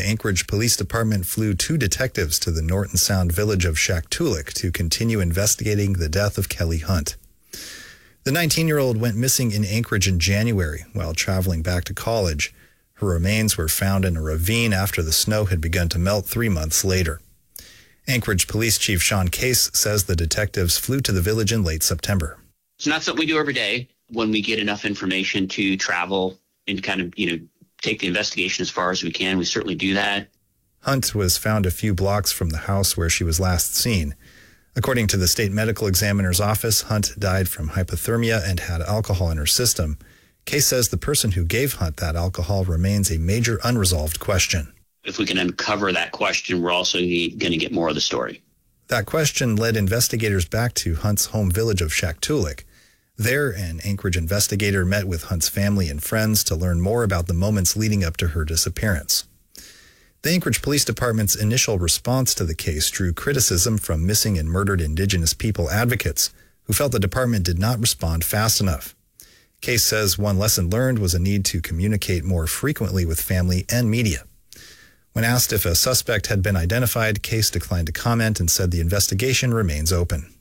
the Anchorage Police Department flew 2 detectives to the Norton Sound village of Shaktoolik to continue investigating the death of Kelly Hunt. The 19-year-old went missing in Anchorage in January while traveling back to college. Her remains were found in a ravine after the snow had begun to melt 3 months later. Anchorage Police Chief Sean Case says the detectives flew to the village in late September. It's not something we do every day. When we get enough information to travel and kind of, take the investigation as far as we can, we certainly do that. Hunt was found a few blocks from the house where she was last seen. According to the state medical examiner's office, Hunt died from hypothermia and had alcohol in her system. Case says the person who gave Hunt that alcohol remains a major unresolved question. If we can uncover that question, we're also going to get more of the story. That question led investigators back to Hunt's home village of Shaktoolik. There, an Anchorage investigator met with Hunt's family and friends to learn more about the moments leading up to her disappearance. The Anchorage Police Department's initial response to the case drew criticism from missing and murdered Indigenous people advocates who felt the department did not respond fast enough. Case says one lesson learned was a need to communicate more frequently with family and media. When asked if a suspect had been identified, Case declined to comment and said the investigation remains open.